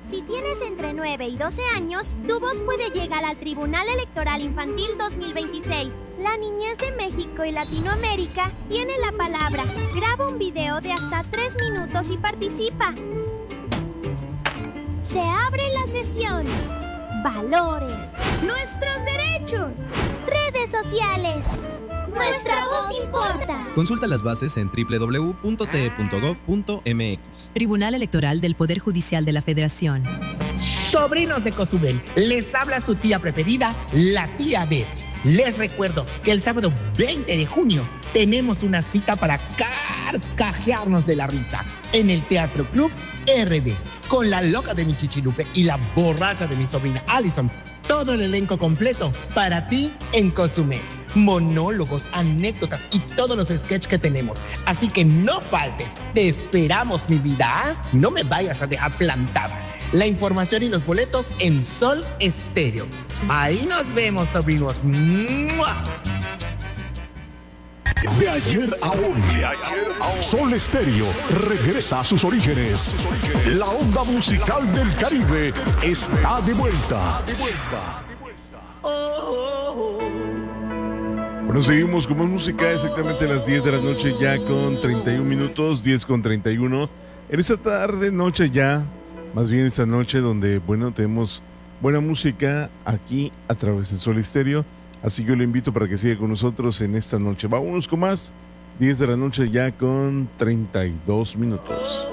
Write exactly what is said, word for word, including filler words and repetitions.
Si tienes entre nueve y doce años, tu voz puede llegar al Tribunal Electoral Infantil dos mil veintiséis. La niñez de México y Latinoamérica tiene la palabra. Graba un video de hasta tres minutos y participa. Se abre la sesión. Valores. Nuestros derechos. Redes sociales. Nuestra voz importa. Consulta las bases en doble u doble u doble u punto t e punto gov punto m x. Tribunal Electoral del Poder Judicial de la Federación. Sobrinos de Cozumel, les habla su tía preferida, la tía Beth. Les recuerdo que el sábado veinte de junio tenemos una cita para carcajearnos de la risa en el Teatro Club R B, con la loca de mi Chichilupe y la borracha de mi sobrina Allison. Todo el elenco completo para ti en Cozumel. Monólogos, anécdotas y todos los sketches que tenemos. Así que no faltes. Te esperamos, mi vida. No me vayas a dejar plantada. La información y los boletos en Sol Estéreo. Ahí nos vemos, sobrinos. ¡Mua! De ayer a hoy, Sol Estéreo regresa a sus orígenes. La onda musical del Caribe está de vuelta. Bueno, seguimos con más música, exactamente a las diez de la noche ya con treinta y un minutos, diez con treinta y uno. En esta tarde, noche ya, más bien esta noche donde, bueno, tenemos buena música aquí a través de Sol Estéreo. Así que yo le invito para que siga con nosotros en esta noche. Vámonos con más, diez de la noche ya con treinta y dos minutos.